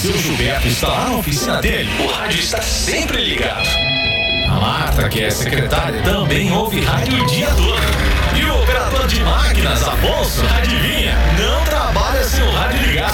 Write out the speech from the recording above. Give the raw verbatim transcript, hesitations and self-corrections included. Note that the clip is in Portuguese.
seu Gilberto está lá na oficina dele, o rádio está sempre ligado. A Marta, que é secretária, também ouve rádio o dia todo. E o operador de máquinas, Afonso,